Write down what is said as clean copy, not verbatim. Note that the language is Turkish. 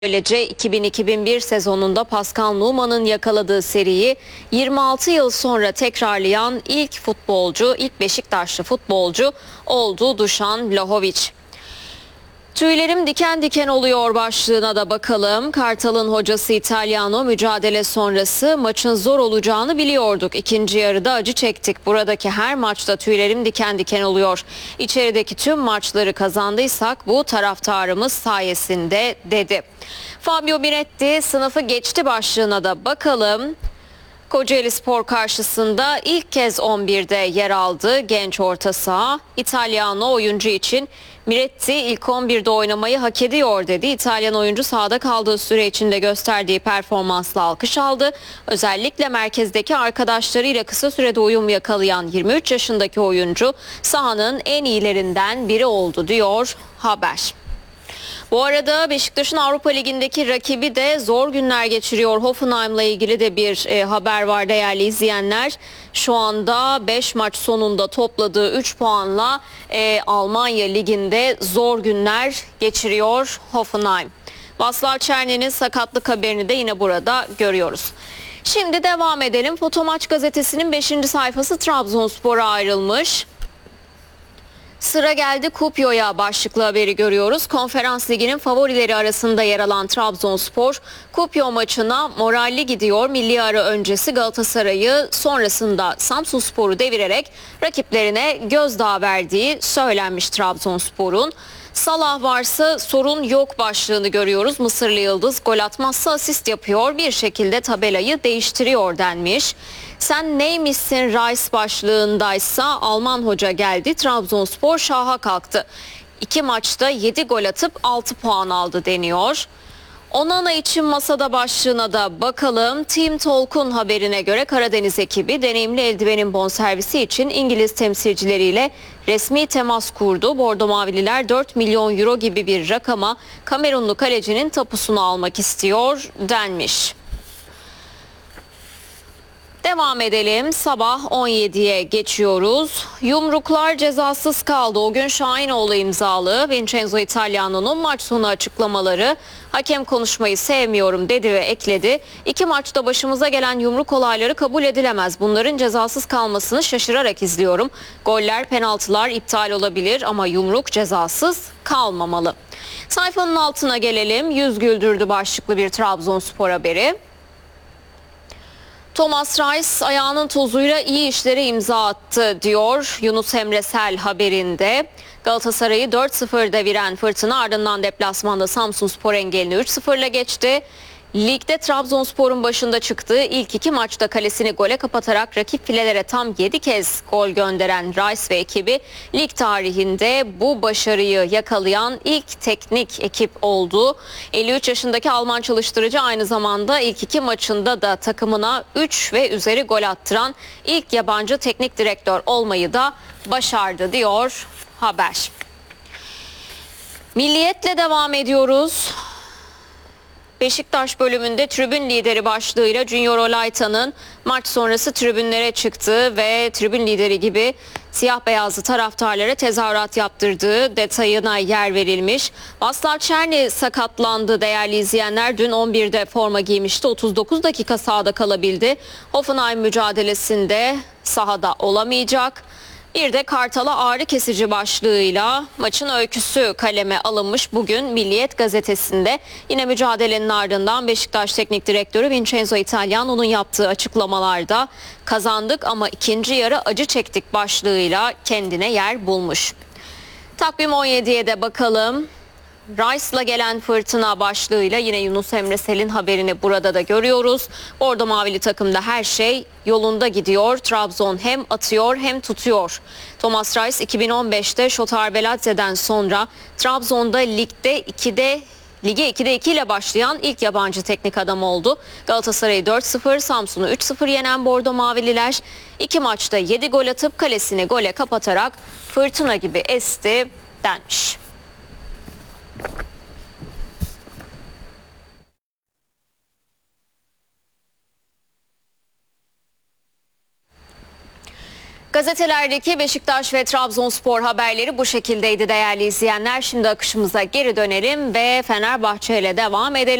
Böylece 2000-2001 sezonunda Pascal Nouma'nın yakaladığı seriyi 26 yıl sonra tekrarlayan ilk Beşiktaşlı futbolcu oldu Dušan Vlahović. Tüylerim diken diken oluyor başlığına da bakalım. Kartal'ın hocası Italiano mücadele sonrası maçın zor olacağını biliyorduk. İkinci yarıda acı çektik. Buradaki her maçta tüylerim diken diken oluyor. İçerideki tüm maçları kazandıysak bu taraftarımız sayesinde dedi. Fabio Miretti sınıfı geçti başlığına da bakalım. Kocaelispor karşısında ilk kez 11'de yer aldı genç orta saha. İtalyan oyuncu için Miretti ilk 11'de oynamayı hak ediyor dedi. İtalyan oyuncu sahada kaldığı süre içinde gösterdiği performansla alkış aldı. Özellikle merkezdeki arkadaşlarıyla kısa sürede uyum yakalayan 23 yaşındaki oyuncu sahanın en iyilerinden biri oldu diyor haber. Bu arada Beşiktaş'ın Avrupa Ligi'ndeki rakibi de zor günler geçiriyor. Hoffenheim'la ilgili de bir haber var değerli izleyenler. Şu anda 5 maç sonunda topladığı 3 puanla Almanya Ligi'nde zor günler geçiriyor Hoffenheim. Václav Černy'nin sakatlık haberini de yine burada görüyoruz. Şimdi devam edelim. Fotomaç gazetesinin 5. sayfası Trabzonspor'a ayrılmış. Sıra geldi Kupyo'ya başlıklı haberi görüyoruz. Konferans Ligi'nin favorileri arasında yer alan Trabzonspor, Kupyo maçına moralli gidiyor. Milli ara öncesi Galatasaray'ı sonrasında Samsunspor'u devirerek rakiplerine gözdağı verdiği söylenmiş Trabzonspor'un. Salah varsa sorun yok başlığını görüyoruz. Mısırlı Yıldız gol atmazsa asist yapıyor, bir şekilde tabelayı değiştiriyor denmiş. Sen neymişsin Rice başlığındaysa Alman hoca geldi. Trabzonspor şaha kalktı. 2 maçta 7 gol atıp 6 puan aldı deniyor. Onana için masada başlığına da bakalım. Team Talk'un haberine göre Karadeniz ekibi deneyimli eldivenin bonservisi için İngiliz temsilcileriyle resmi temas kurdu. Bordo Mavililer 4 milyon euro gibi bir rakama Kamerunlu kalecinin tapusunu almak istiyor denmiş. Devam edelim. Sabah 17'ye geçiyoruz. Yumruklar cezasız kaldı. O gün Şahinoğlu imzalı Vincenzo Italiano'nun maç sonu açıklamaları. Hakem konuşmayı sevmiyorum dedi ve ekledi. 2 maçta başımıza gelen yumruk olayları kabul edilemez. Bunların cezasız kalmasını şaşırarak izliyorum. Goller, penaltılar iptal olabilir ama yumruk cezasız kalmamalı. Sayfanın altına gelelim. Yüz güldürdü başlıklı bir Trabzonspor haberi. Thomas Reis ayağının tozuyla iyi işlere imza attı diyor Yunus Emre Sel haberinde. Galatasaray'ı 4-0 deviren Fırtına ardından deplasmanda Samsunspor engelini 3-0'la geçti. Ligde Trabzonspor'un başında çıktığı ilk 2 maçta kalesini gole kapatarak rakip filelere tam 7 kez gol gönderen Rice ve ekibi lig tarihinde bu başarıyı yakalayan ilk teknik ekip oldu. 53 yaşındaki Alman çalıştırıcı aynı zamanda ilk 2 maçında da takımına 3 ve üzeri gol attıran ilk yabancı teknik direktör olmayı da başardı diyor haber. Milliyetle devam ediyoruz. Beşiktaş bölümünde tribün lideri başlığıyla Junior Olaytan'ın maç sonrası tribünlere çıktığı ve tribün lideri gibi siyah beyazlı taraftarlara tezahürat yaptırdığı detayına yer verilmiş. Václav Černy sakatlandı değerli izleyenler. Dün 11'de forma giymişti. 39 dakika sahada kalabildi. Hoffenheim mücadelesinde sahada olamayacak. Bir de Kartal'a ağrı kesici başlığıyla maçın öyküsü kaleme alınmış bugün Milliyet gazetesinde. Yine mücadelenin ardından Beşiktaş Teknik Direktörü Vincenzo Italiano'nun yaptığı açıklamalarda kazandık ama ikinci yarı acı çektik başlığıyla kendine yer bulmuş. Takvim 17'ye de bakalım. Rice'la gelen fırtına başlığıyla yine Yunus Emre Sel'in haberini burada da görüyoruz. Bordo Mavili takımda her şey yolunda gidiyor. Trabzon hem atıyor hem tutuyor. Thomas Reis 2015'te Şotar Beladze'den sonra Trabzon'da lige 2'de 2 ile başlayan ilk yabancı teknik adam oldu. Galatasaray'ı 4-0, Samsun'u 3-0 yenen Bordo Mavililer 2 maçta 7 gol atıp kalesini gole kapatarak fırtına gibi esti denmiş. Gazetelerdeki Beşiktaş ve Trabzonspor haberleri bu şekildeydi değerli izleyenler. Şimdi akışımıza geri dönelim ve Fenerbahçe ile devam edelim.